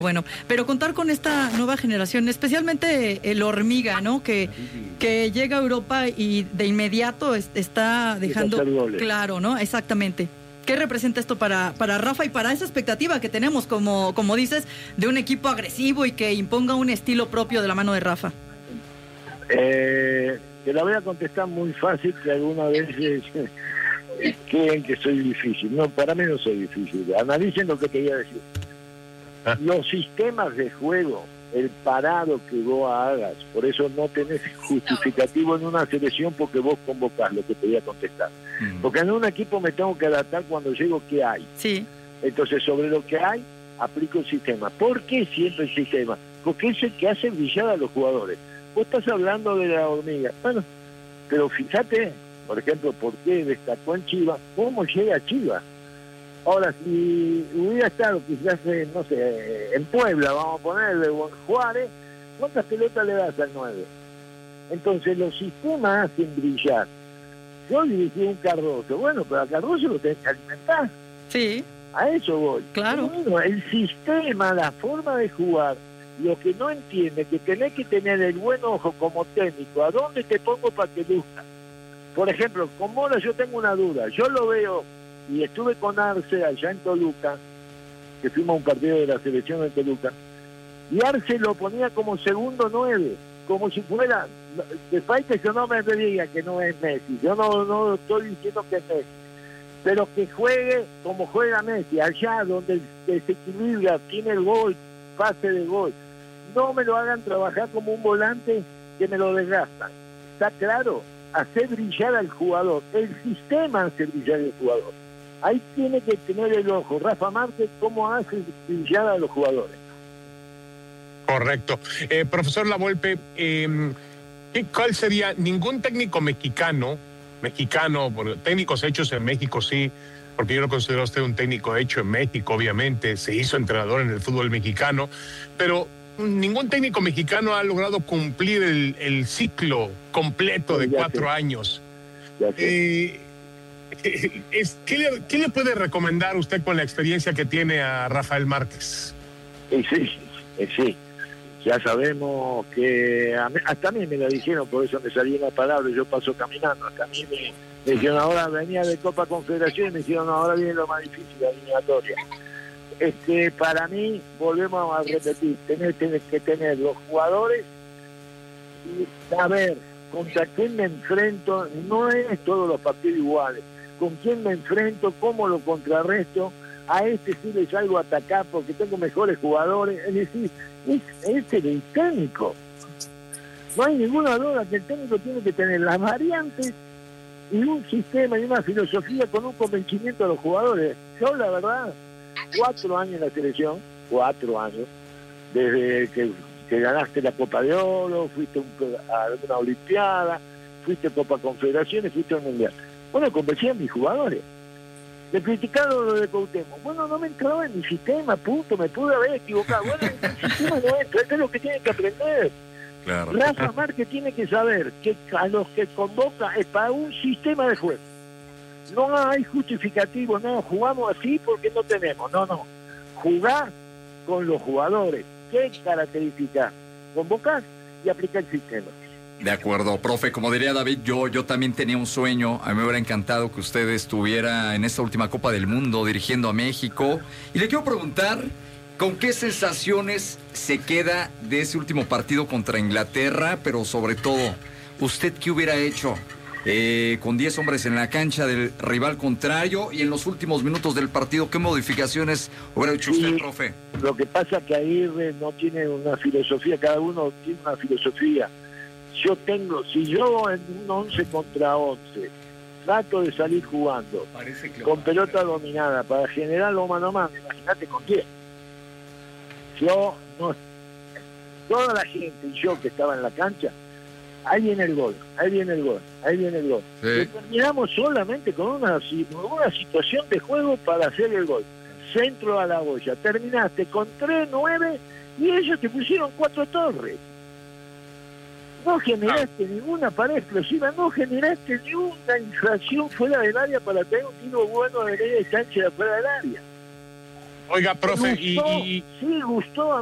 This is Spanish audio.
Bueno, pero contar con esta nueva generación, especialmente el Hormiga, ¿no? Que llega a Europa y de inmediato está dejando claro, ¿no? Exactamente. ¿Qué representa esto para Rafa y para esa expectativa que tenemos, como dices, de un equipo agresivo y que imponga un estilo propio de la mano de Rafa? Te la voy a contestar muy fácil, que algunas veces creen que soy difícil. No, para mí no soy difícil. Analicen lo que te voy a decir. Los sistemas de juego, el parado que vos hagas, por eso no tenés justificativo en una selección porque vos convocás, lo que te voy a contestar. Porque en un equipo me tengo que adaptar cuando llego qué hay. Sí. Entonces, sobre lo que hay, aplico el sistema. ¿Por qué siempre el sistema? Porque es el que hace brillar a los jugadores. Vos estás hablando de la Hormiga. Bueno, pero fíjate, por ejemplo, por qué destacó en Chivas, cómo llega a Chivas. Ahora, si hubiera estado quizás, no sé, en Puebla, vamos a ponerle, o en Juárez, ¿cuántas pelotas le das al 9? Entonces, los sistemas hacen brillar. Yo dirigí un Cardoso, bueno, pero a Cardoso lo tenés que alimentar. Sí. A eso voy. Claro. Bueno, el sistema, la forma de jugar, lo que no entiende, que tenés que tener el buen ojo como técnico, ¿a dónde te pongo para que luzca? Por ejemplo, con Mora yo tengo una duda, yo lo veo, y estuve con Arce allá en Toluca, que fuimos a un partido de la selección en Toluca, y Arce lo ponía como segundo 9, como si fuera, de falta que no me diga que no es Messi, yo no estoy diciendo que es Messi, pero que juegue como juega Messi, allá donde se equilibra, tiene el gol, pase de gol, no me lo hagan trabajar como un volante que me lo desgastan, ¿está claro? Hacer brillar al jugador, el sistema hace brillar al jugador. Ahí tiene que tener el ojo Rafa Márquez, cómo hace brillar a los jugadores. Correcto. Profesor Lavolpe, ¿cuál sería? Ningún técnico mexicano, porque técnicos hechos en México sí, porque yo lo considero a usted un técnico hecho en México, obviamente, se hizo entrenador en el fútbol mexicano, pero ningún técnico mexicano ha logrado cumplir el ciclo completo de 4 años. ¿Qué le puede recomendar usted con la experiencia que tiene a Rafael Márquez? Sí. Ya sabemos que hasta a mí me lo dijeron, por eso me salí una palabra y yo paso caminando. Hasta a mí me dijeron, ahora venía de Copa Confederación y me dijeron, no, ahora viene lo más difícil, la eliminatoria. Para mí, volvemos a repetir, tenés que tener los jugadores y saber contra quién me enfrento, no es todos los partidos iguales, con quién me enfrento, cómo lo contrarresto, a sí le salgo a atacar porque tengo mejores jugadores, es decir, es el técnico. No hay ninguna duda que el técnico tiene que tener las variantes y un sistema y una filosofía con un convencimiento de los jugadores. Yo, la verdad, 4 años en la selección, 4 años, desde que ganaste la Copa de Oro, fuiste a una Olimpiada, fuiste a Copa Confederaciones, fuiste al Mundial. Bueno, convencí a mis jugadores. Me criticaron lo de Cuauhtémoc. Bueno, no me entraba en mi sistema, punto, me pude haber equivocado. Bueno, el sistema no entra, esto es lo que tienen que aprender. Claro. Rafa Márquez tiene que saber que a los que convoca es para un sistema de juego. No hay justificativo, no, jugamos así porque no tenemos. No. Jugar con los jugadores. ¿Qué características? Convocar y aplicar el sistema. De acuerdo, profe, como diría David, yo también tenía un sueño. A mí me hubiera encantado que usted estuviera en esta última Copa del Mundo dirigiendo a México. Y le quiero preguntar, ¿con qué sensaciones se queda de ese último partido contra Inglaterra? Pero sobre todo, ¿usted qué hubiera hecho con 10 hombres en la cancha del rival contrario y en los últimos minutos del partido? ¿Qué modificaciones hubiera hecho usted, profe? Lo que pasa es que Aguirre no tiene una filosofía, cada uno tiene una filosofía. Si yo en un 11 contra 11 trato de salir jugando con pelota dominada para generar lo mano a mano, imagínate con quién. Toda la gente y yo que estaba en la cancha, ahí viene el gol. Sí. Terminamos solamente con una situación de juego para hacer el gol. Centro a la boya. Terminaste con 3-9 y ellos te pusieron 4 torres. No generaste ninguna pared explosiva, no generaste ninguna infracción fuera del área para tener un tiro bueno de media distancia de fuera del área. Oiga, profe, Sí, gustó.